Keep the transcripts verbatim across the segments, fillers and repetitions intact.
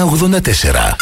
ογδόντα τέσσερα.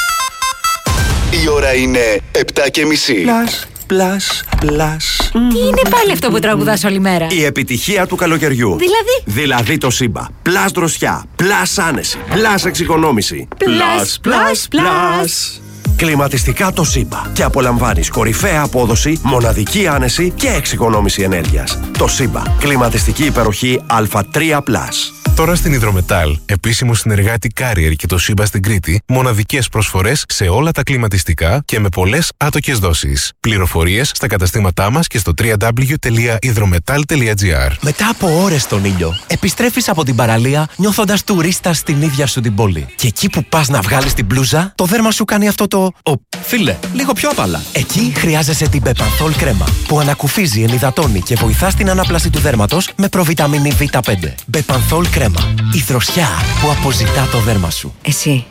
Η ώρα είναι επτά και μισή. Πλάς, πλάς, πλάς. Τι είναι πάλι αυτό που τραγουδάς όλη μέρα? Η επιτυχία του καλοκαιριού. Δηλαδή? Δηλαδή το Σύμπα. Πλάς δροσιά, πλάς άνεση, πλάς εξοικονόμηση. Πλάς, πλάς, πλάς. Κλιματιστικά το Σύμπα. Και απολαμβάνεις κορυφαία απόδοση, μοναδική άνεση και εξοικονόμηση ενέργειας. Το Σύμπα. Κλιματιστική υπεροχή Α τρία πλας. Τώρα στην Υδρομετάλ, επίσημο συνεργάτη Carrier και το Σύμπα στην Κρήτη, μοναδικές προσφορές σε όλα τα κλιματιστικά και με πολλές άτοκες δόσεις. Πληροφορίες στα καταστήματά μας και στο double-u double-u double-u τελεία υδρομετάλ τελεία τζι άρ. Μετά από ώρες στον ήλιο, επιστρέφεις από την παραλία νιώθοντας τουρίστα στην ίδια σου την πόλη. Και εκεί που πας να βγάλεις την μπλούζα, το δέρμα σου κάνει αυτό το «Ω, φίλε, λίγο πιο απαλά». Εκεί χρειάζεσαι την Bepanthol κρέμα, που ανακουφίζει, ενυδατώνει και βοηθά στην ανάπλαση του δέρματος με προβιταμίνη βι πέντε. Bepanthol κρέμα. Η δροσιά που αποζητά το δέρμα σου. Εσύ,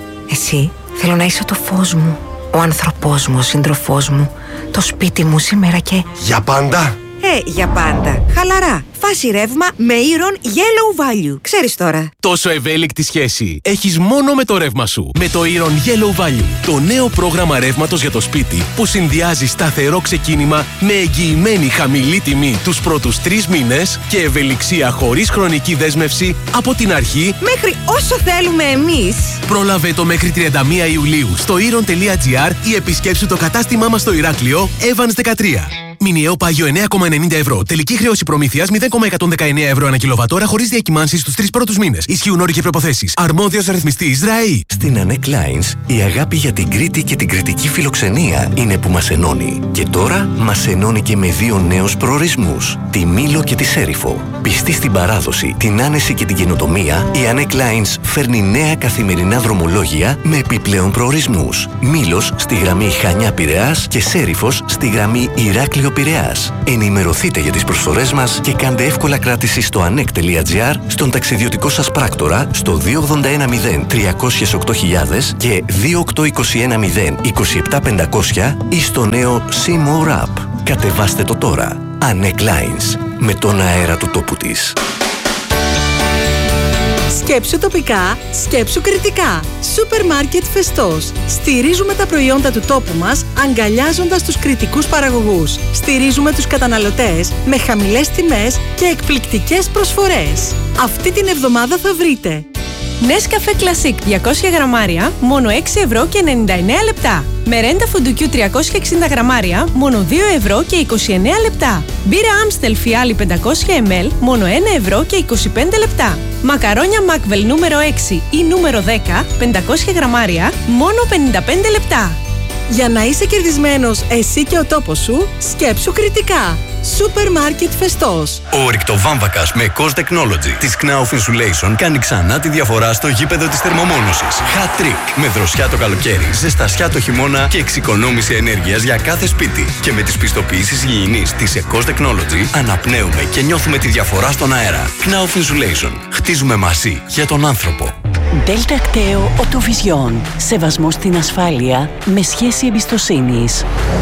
εσύ θέλω να είσαι το φως μου, ο άνθρωπός μου, ο σύντροφός μου, το σπίτι μου σήμερα και... Για πάντα! Ε, για πάντα. Χαλαρά. Φάση ρεύμα με Iron Yellow Value. Ξέρεις τώρα. Τόσο ευέλικτη σχέση έχεις μόνο με το ρεύμα σου. Με το Iron Yellow Value. Το νέο πρόγραμμα ρεύματος για το σπίτι που συνδυάζει σταθερό ξεκίνημα με εγγυημένη χαμηλή τιμή τους πρώτους τρεις μήνες και ευελιξία χωρίς χρονική δέσμευση από την αρχή μέχρι όσο θέλουμε εμείς. Πρόλαβε το μέχρι τριάντα μία Ιουλίου στο iron τελεία τζι άρ ή επισκέψου το κατάστημά μας στο Ηράκλειο Evans δεκατρία. Μηνιαίο πάγιο εννέα κόμμα ενενήντα ευρώ. Τελική χρέωση προμήθειας μηδέν κόμμα εκατόν δεκαεννέα ευρώ ανά κιλοβατόρα χωρίς διακυμάνσεις στους τρεις πρώτους μήνες. Ισχύουν όροι και προϋποθέσεις. Αρμόδιος ρυθμιστής ΔΡΑΗ. Στην Anek Lines, η αγάπη για την Κρήτη και την κρητική φιλοξενία είναι που μας ενώνει. Και τώρα μας ενώνει και με δύο νέους προορισμούς, τη Μήλο και τη Σέριφο. Πιστή στην παράδοση, την άνεση και την καινοτομία, η Anek Lines φέρνει νέα καθημερινά δρομολόγια με επιπλέον προορισμούς. Μήλος στη γραμμή Χανιά-Πειραιάς και Σέριφος στη γραμμή Ηράκλειο-Πειραιάς. Ενημερωθείτε για τις προσφορές μας και κάντε εύκολα κράτηση στο anek τελεία τζι άρ, στον ταξιδιωτικό σας πράκτορα στο δύο ογδόντα ένα μηδέν τριακόσια οκτώ χιλιάδες και δύο οκτώ είκοσι ένα μηδέν είκοσι επτά πεντακόσια ή στο νέο See More App. Κατεβάστε το τώρα. Anek Lines. Με τον αέρα του τόπου της. Σκέψου τοπικά, σκέψου κριτικά. Σούπερ μάρκετ Φεστός. Στηρίζουμε τα προϊόντα του τόπου μας, αγκαλιάζοντας τους κριτικούς παραγωγούς. Στηρίζουμε τους καταναλωτές με χαμηλές τιμές και εκπληκτικές προσφορές. Αυτή την εβδομάδα θα βρείτε Nescafé Classic διακόσια γραμμάρια, μόνο έξι ευρώ και ενενήντα εννέα λεπτά. Μερέντα φουντουκιού τριακόσια εξήντα γραμμάρια, μόνο δύο ευρώ και είκοσι εννέα λεπτά. Μπύρα Amstel Φιάλι πεντακόσια μιλιλίτρα, μόνο ένα ευρώ και είκοσι πέντε λεπτά. Μακαρόνια Macvel νούμερο έξι ή νούμερο δέκα, πεντακόσια γραμμάρια, μόνο πενήντα πέντε λεπτά. Για να είσαι κερδισμένος εσύ και ο τόπος σου, σκέψου κριτικά. Σούπερ μάρκετ Φεστός. Ο ρηκτοβάμβακας με Cost Technology της Knauf Insulation κάνει ξανά τη διαφορά στο γήπεδο της θερμομόνωσης. Hat trick με δροσιά το καλοκαίρι, ζεστασιά το χειμώνα και εξοικονόμηση ενέργειας για κάθε σπίτι. Και με τις πιστοποιήσεις υγιεινής της Cost Technology αναπνέουμε και νιώθουμε τη διαφορά στον αέρα. Knauf Insulation. Χτίζουμε μαζί για τον άνθρωπο. Delta Acteo Autovision. Σεβασμό στην ασφάλεια με σχέση εμπιστοσύνης.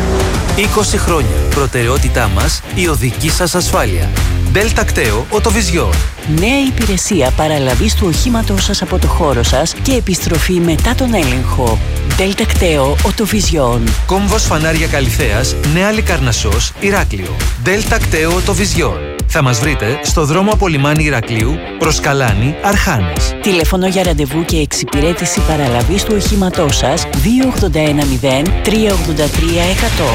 είκοσι χρόνια. Προτεραιότητά μας η οδική σας ασφάλεια. Delta Acteo Autovision. Νέα υπηρεσία παραλαβής του οχήματός σας από το χώρο σας και επιστροφή μετά τον έλεγχο. Delta Acteo Autovision. Κόμβος Φανάρια Καλυθέας, Νέα Λικαρνασσός, Ηράκλειο. Delta Acteo Autovision. Θα μας βρείτε στο δρόμο από λιμάνι Ηρακλείου προς Καλάνη, Αρχάνες. Τηλέφωνο για ραντεβού και εξυπηρέτηση παραλαβής του οχήματός σας δύο ογδόντα ένα μηδέν τρία ογδόντα τρία εκατό.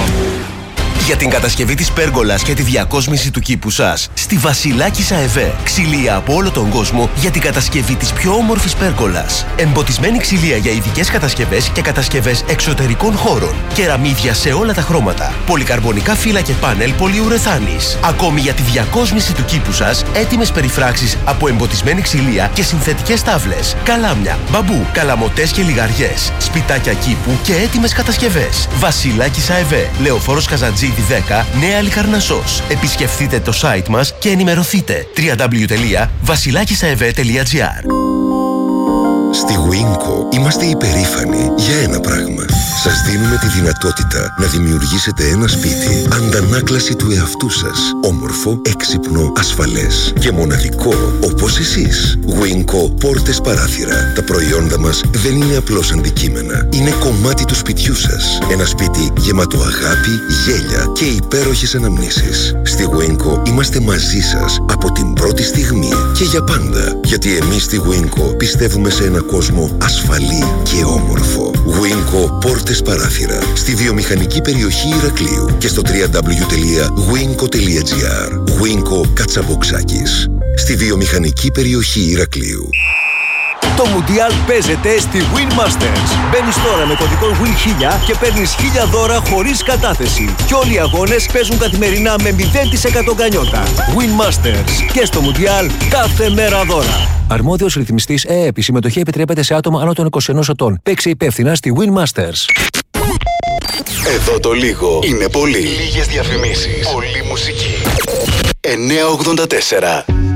Για την κατασκευή της πέργολας και τη διακόσμηση του κήπου σας, στη Βασιλάκης ΑΕΒΕ. Ξυλία από όλο τον κόσμο για την κατασκευή της πιο όμορφης πέργολας. Εμποτισμένη ξυλία για ειδικές κατασκευές και κατασκευές εξωτερικών χώρων. Κεραμίδια σε όλα τα χρώματα. Πολυκαρμπονικά φύλλα και πάνελ πολυουρεθάνης. Ακόμη για τη διακόσμηση του κήπου σας, έτοιμες περιφράξεις από εμποτισμένη ξυλία και συνθετικές τάβλες. Καλάμια, μπαμπού, καλαμοτές και λιγαριές. Σπιτάκια κήπου και έτοιμες κατασκευές. Βασιλάκης ΑΕΒΕ. Λεωφόρος Καζαντζίδη δέκα, Νέα Λικαρνασσός. Επισκεφτείτε το site μας και ενημερωθείτε. double-u double-u double-u τελεία βασιλάκισαεβέ τελεία τζι άρ. Στη Winco είμαστε υπερήφανοι για ένα πράγμα. Σας δίνουμε τη δυνατότητα να δημιουργήσετε ένα σπίτι αντανάκλαση του εαυτού σας. Όμορφο, έξυπνο, ασφαλές και μοναδικό όπως εσείς. Winco πόρτες παράθυρα. Τα προϊόντα μας δεν είναι απλώς αντικείμενα. Είναι κομμάτι του σπιτιού σας. Ένα σπίτι γεμάτο αγάπη, γέλια και υπέροχες αναμνήσεις. Στη Winco είμαστε μαζί σας από την πρώτη στιγμή και για πάντα. Γιατί εμείς στη Winco πιστεύουμε σε ένα κόσμο ασφαλή και όμορφο. Winco πόρτες παράθυρα στη βιομηχανική περιοχή Ηρακλείου και στο double-u double-u double-u τελεία winco τελεία gr. Winco Κατσαποξάκης στη βιομηχανική περιοχή Ηρακλείου. Το Μουντιάλ παίζεται στη Win Masters. Μπαίνεις τώρα με κωδικό Win χίλια και παίρνεις χίλια δώρα χωρίς κατάθεση. Και όλοι οι αγώνες παίζουν καθημερινά με μηδέν τοις εκατό γκανιότα. Win Masters. Και στο Μουντιάλ κάθε μέρα δώρα. Αρμόδιος ρυθμιστής ΕΕΠ. Η συμμετοχή επιτρέπεται σε άτομα άνω των είκοσι ενός ετών. Παίξε υπεύθυνα στη Win Masters. Εδώ το λίγο είναι πολύ. Λίγες διαφημίσεις. Πολύ μουσική. εννιακόσια ογδόντα τέσσερα